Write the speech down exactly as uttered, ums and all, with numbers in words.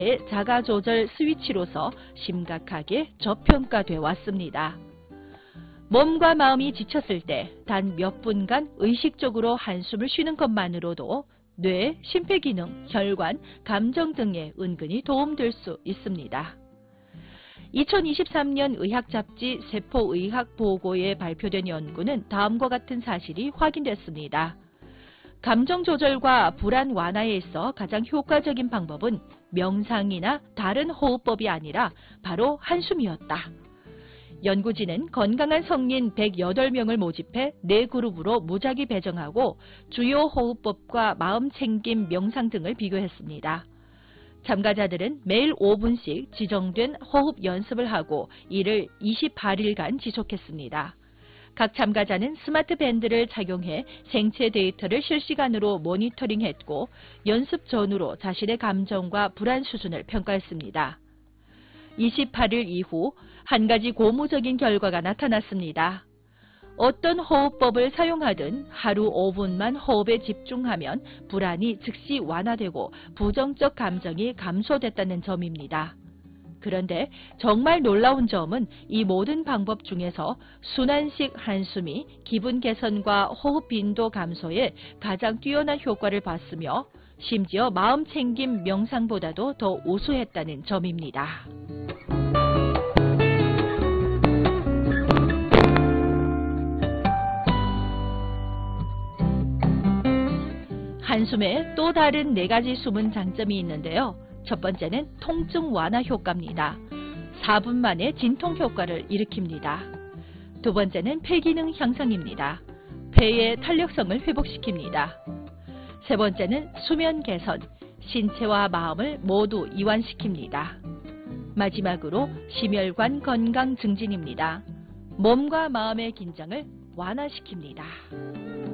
자가 조절 스위치로서 심각하게 저평가돼 왔습니다. 몸과 마음이 지쳤을 때 단 몇 분간 의식적으로 한숨을 쉬는 것만으로도 뇌, 심폐기능, 혈관, 감정 등에 은근히 도움될 수 있습니다. 이천이십삼 년 의학 잡지 세포의학 보고에 발표된 연구는 다음과 같은 사실이 확인됐습니다. 감정 조절과 불안 완화에 있어 가장 효과적인 방법은 명상이나 다른 호흡법이 아니라 바로 한숨이었다. 연구진은 건강한 성인 백여덟 명을 모집해 네 그룹으로 무작위 배정하고 주요 호흡법과 마음챙김 명상 등을 비교했습니다. 참가자들은 매일 오 분씩 지정된 호흡 연습을 하고 이를 이십팔 일간 지속했습니다. 각 참가자는 스마트 밴드를 착용해 생체 데이터를 실시간으로 모니터링했고 연습 전후로 자신의 감정과 불안 수준을 평가했습니다. 이십팔 일 이후 한 가지 고무적인 결과가 나타났습니다. 어떤 호흡법을 사용하든 하루 오 분만 호흡에 집중하면 불안이 즉시 완화되고 부정적 감정이 감소됐다는 점입니다. 그런데 정말 놀라운 점은 이 모든 방법 중에서 순환식 한숨이 기분 개선과 호흡 빈도 감소에 가장 뛰어난 효과를 봤으며 심지어 마음챙김 명상보다도 더 우수했다는 점입니다. 한숨에 또 다른 네 가지 숨은 장점이 있는데요. 첫 번째는 통증 완화 효과입니다. 사 분 만에 진통 효과를 일으킵니다. 두 번째는 폐기능 향상입니다. 폐의 탄력성을 회복시킵니다. 세 번째는 수면 개선, 신체와 마음을 모두 이완시킵니다. 마지막으로 심혈관 건강 증진입니다. 몸과 마음의 긴장을 완화시킵니다.